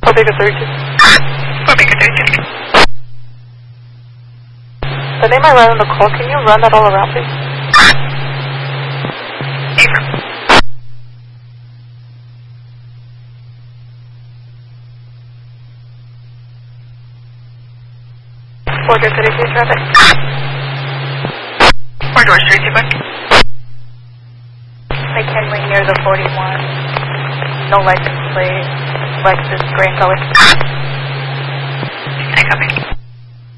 Omega 32. Omega 32. The name I ran on the call, can you run that all around, please? Corridor 32 traffic. Corridor 32, back. McKinley near the 41. No license plate. Lexus gray color. I copy.